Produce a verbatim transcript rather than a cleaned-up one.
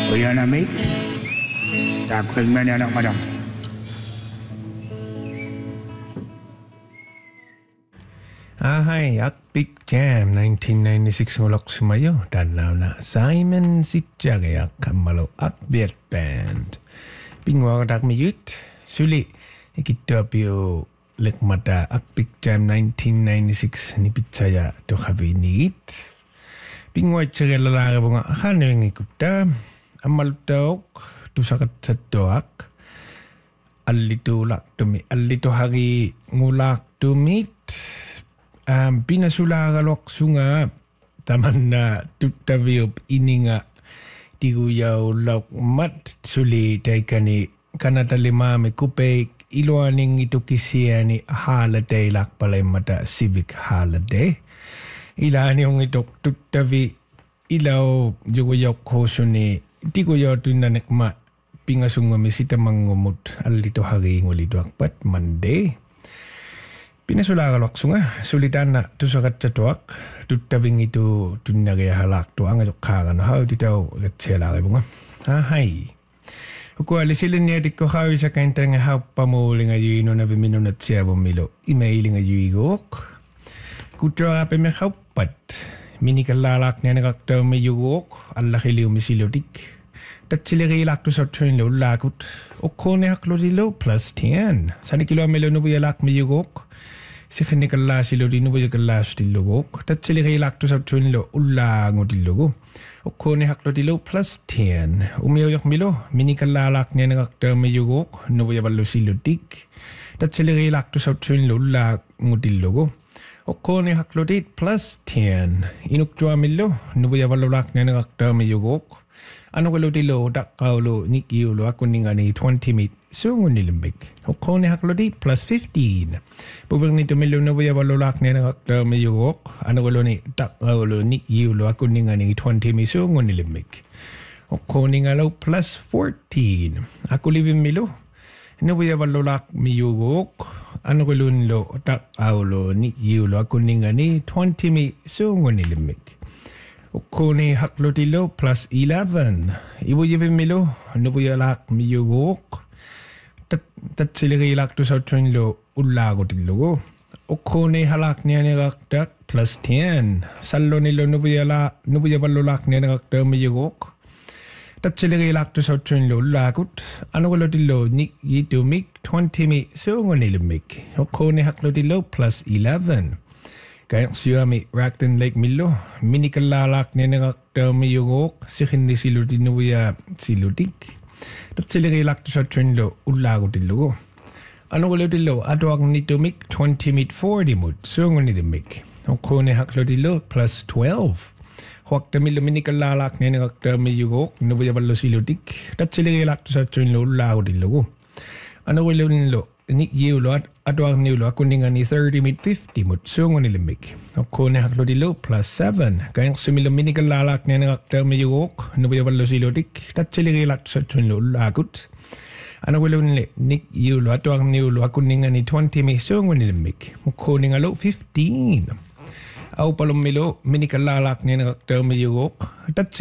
Uyana mate. Tapos na niya anak madam. Ahai, Big Jam nineteen ninety-six ngolok sumayo dan na Simon Sitjagaya kamalo Akbert Band. Bingwa dak miyut suli ikitapio lekmata Big Jam nineteen ninety-six ni pizzaya to have need. Bingwa chagala bunga haning ikuta amal tok tu sakat satoak alito lak tumi alito hari ngulak tumit. Um, pinasulagalok sunga taman na tutaviop ininga tiguyaw lauk mat suli taikani kanata lima me kupe iluaning ito kisiani holiday lak palay mata civic holiday ilan yung ito tutavi ilaw juguyaw koso ni tiguyaw tunanek ma pingasunga misita mangumut alito hari ngulito akpat Monday. Pinasulagalok sunga sulitan na tu sakat catuak tu tabing itu tu nagaya halak tu ang kagan how ditaw gatsela bunga ha hai ko alisilin niya dikko hawi sa kainta nga hapa mo linga yuino na bimino na siya bumilo emailing nga yuigok kutra ape me hapat mini kalalak niya nagakta me yugok alla khiliw misilo dik tatsiliri lak tu sa train lo lakut o kone haklo dilo plus ten sani kilo melo no buyalak me yugok si khanikalla silo dinu boy kalla stillogo tatsili kay lakto sa tunlo ulla ngodilogo o kone haklo dilo plus ten umiyo yak milo mini kalla lak ne ngakta mayugo no boy ballo silo dik tatsili kay lakto sa tunlo ulla ngodilogo o kone haklo dit plus ten inukto amilo no boy ballo lak ne ngakta mayugo ano galo dilo dakaulo nikiulo akuninga ni twenty mit sungun nilimbik o kone haklo dit plus fifteen Pubang nito milo na buya balolak niya nakakta mayugok. Ano galo ni takaulo ni yulo ako ni nga ni twenty miso ngon nilimik. O koni nga law plus fourteen. Ako libin milo. Ano buya balolak mayugok. Ano galo nilo takaulo ni yulo ako ni nga ni twenty miso ngon nilimik. O koni haklo tilo plus eleven. Ibu yibin milo. Ano buya lak mayugok. Tat siliri lak to sa train lo ulago tilogo. O kone halak niya nagaktak plus ten. Salo nilo nubuyala nubuyabalo lak niya nagaktak mayugok. Tat siliri lak to sa train lo ulagot. Ano walo tilo ni yito mik twenty mi so ngonilumik. O kone haklo tilo plus eleven. Kaya siya mi Rakton Lake Milo. Minikalalak niya nagaktak mayugok. Sikin ni silo tinuya siludik. Tatsiliri lakto sa train lo ulago tilogo. Ano ko tilo ato ang nito mik twenty mit forty mood. So ngon nito mik. O kone haklo tilo plus twelve. Huwag tamilo minikalalak niya nagakta mayugok. Nubuyabalo siludik. Tatsiliri lakto sa train lo ulago tilogo. Ano ko tilo nik yulo at ato ang niulo ako nga ni thirty mit fifty mood. So ngon nito mik. O kone haklo tilo plus seven. Kaya sumilo minikalalak niya nagakta mayugok. Nubuyabalo siludik. Tatsiliri lakto sa train lo ulagot. Ano wala nila nik yulo ato ang niulo ako nga ni twenty mi so ngon nilimik. Mukho nga lo fifteen. Aw palong milo minikalalak niya nagakta mayugok.